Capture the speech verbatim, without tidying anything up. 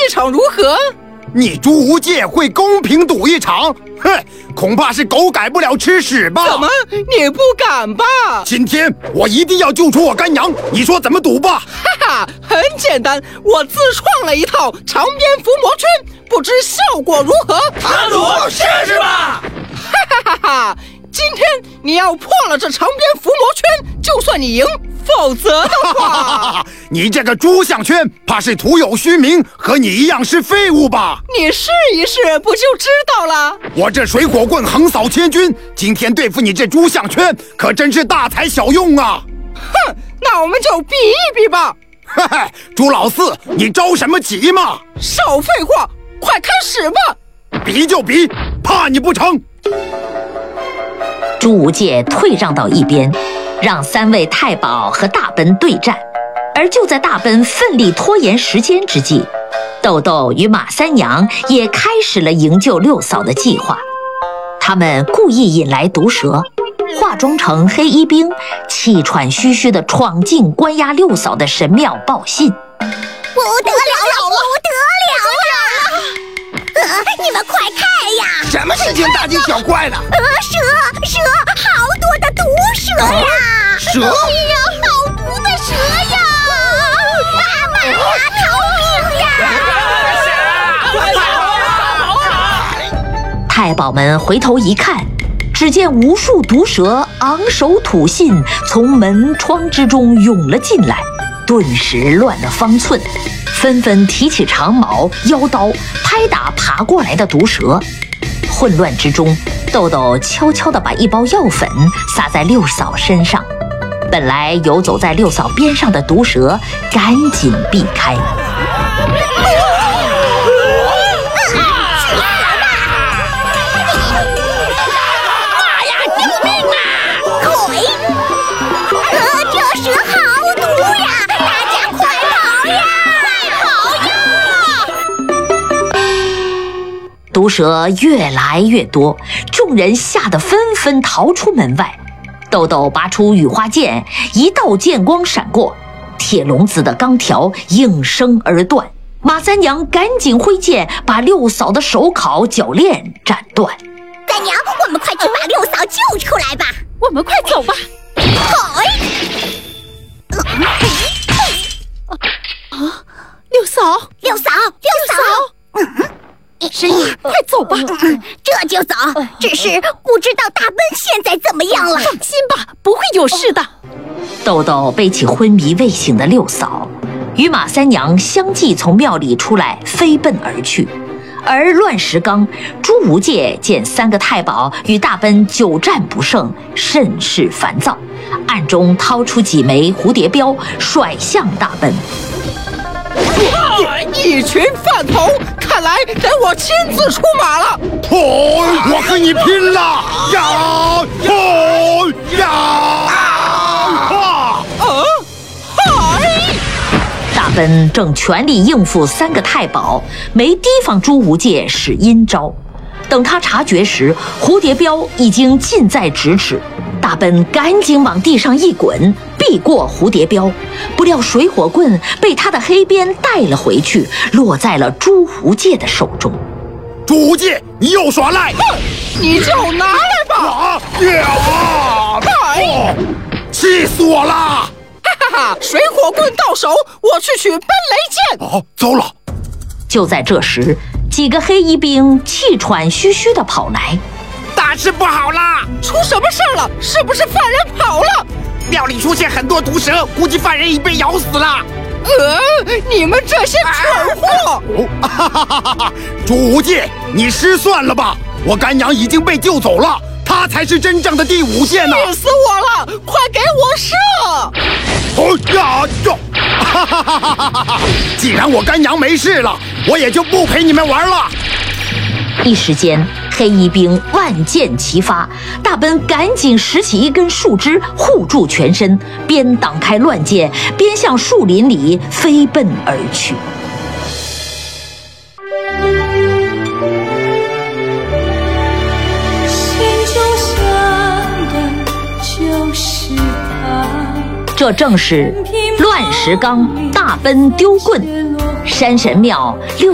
一场如何？ 你朱无戒会公平赌一场？哼，恐怕是狗改不了吃屎吧？ 怎么，你不敢吧？ 今天我一定要救出我干娘，你说怎么赌吧？ 哈哈，很简单，我自创了一套长鞭伏魔圈，不知效果如何？ 打赌试试吧！ 哈哈哈哈！今天你要破了这长鞭伏魔圈，就算你赢。否则的话， 你这个猪项圈怕是徒有虚名，和你一样是废物吧？ 你试一试不就知道了？ 我这水火棍横扫千军，今天对付你这猪项圈可真是大材小用啊！ 哼，那我们就比一比吧。 嘿嘿，朱老四，你着什么急嘛？ 少废话，快开始吧！ 比就比，怕你不成？ 朱无戒退让到一边，让三位太保和大奔对战。而就在大奔奋力拖延时间之际，豆豆与马三娘也开始了营救六嫂的计划。他们故意引来毒蛇，化妆成黑衣兵，气喘吁吁地闯进关押六嫂的神庙报信。 不得了了，不得了了！呃，你们快看呀！ 什么事情大惊小怪的？ 呃，蛇蛇，好多的毒蛇呀！ 蛇？ 哎呀，好毒的蛇呀！啊妈呀，逃命呀！ 快跑啊！ 太保们回头一看，只见无数毒蛇昂首吐信，从门窗之中涌了进来，顿时乱了方寸，纷纷提起长矛、腰刀，拍打爬过来的毒蛇。混乱之中，豆豆悄悄地把一包药粉撒在六嫂身上。本来游走在六嫂边上的毒蛇赶紧避开。毒蛇越来越多，众人吓得纷纷逃出门外。豆豆拔出雨花剑，一道剑光闪过，铁笼子的钢条应声而断。马三娘赶紧挥剑，把六嫂的手铐脚链斩断。 三娘，我们快去把六嫂救出来吧！ 我们快走吧！ 哎， 啊，六嫂， 六嫂，六嫂，嗯。 神医，快走吧！ 嗯，这就走。只是不知道大奔现在怎么样了。 放心吧，不会有事的。 豆豆背起昏迷未醒的六嫂，与马三娘相继从庙里出来，飞奔而去。而乱石纲、朱无戒见三个太保与大奔久战不胜，甚是烦躁，暗中掏出几枚蝴蝶镖，甩向大奔。 一群饭头，看来得我亲自出马了！ 哦，我和你拼了！呀！哦呀！啊！ 啊！嗨！ 大奔正全力应付三个太保，没提防朱无戒使阴招。等他察觉时，蝴蝶镖已经近在咫尺。大奔赶紧往地上一滚，避过蝴蝶镖，不料水火棍被他的黑鞭带了回去，落在了朱无戒的手中。 朱无戒，你又耍赖！ 哼，你就拿来吧！ 啊呀！ 哎， 气死我了！ 哈哈哈！水火棍到手，我去取奔雷剑。 哦，糟了！ 就在这时，几个黑衣兵气喘吁吁地跑来。 大事不好啦！ 出什么事了？是不是犯人跑了？ 庙里出现很多毒蛇，估计犯人已被咬死了。 呃，你们这些蠢货！ 哦，哈哈哈哈哈！朱无戒，你失算了吧？我干娘已经被救走了，她才是真正的第五戒呢！ 气死我了！快给我射！ 哦呀呀！哈哈哈哈哈哈！既然我干娘没事了，我也就不陪你们玩了。 一时间，黑衣兵万箭齐发，大奔赶紧拾起一根树枝护住全身，边挡开乱箭，边向树林里飞奔而去。 心中想的就是他， 这正是乱石纲、大奔丢棍、山神庙六